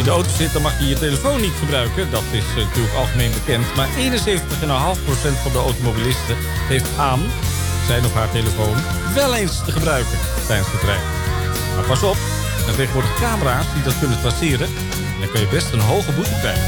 de auto zit, dan mag je je telefoon niet gebruiken. Dat is natuurlijk algemeen bekend. Maar 71,5% van de automobilisten heeft aan zijn of haar telefoon wel eens te gebruiken tijdens het rijden. Maar pas op, er zijn tegenwoordig camera's die dat kunnen traceren. En dan kun je best een hoge boete krijgen.